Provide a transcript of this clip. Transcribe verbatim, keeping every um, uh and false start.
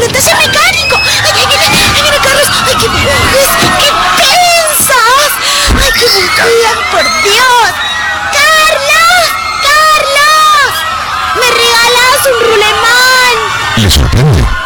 intenta ser mecánico. ¡Ay, ay, ay! ¡Ay, viene Carlos! ¡Ay, qué empujes! ¡Qué piensas! ¡Ay, qué voltean, por Dios! ¡Carlos! ¡Carlos! ¡Me regalas un rulemán! Le sorprende.